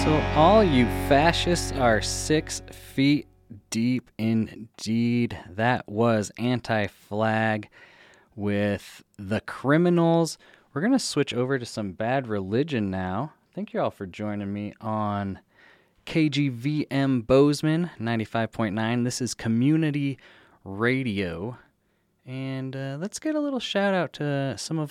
So all you fascists are 6 feet deep indeed. That was Anti-Flag with The Criminals. We're going to switch over to some Bad Religion now. Thank you all for joining me on KGVM Bozeman 95.9. This is Community Radio. And let's get a little shout out to some of